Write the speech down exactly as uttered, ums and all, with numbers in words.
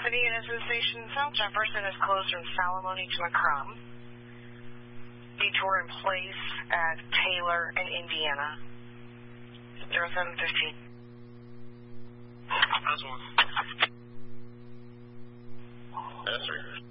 City and is station South Jefferson is closed from Salamone to McCrum. Detour in place at Taylor and Indiana. zero seven fifteen. That's one. That's three.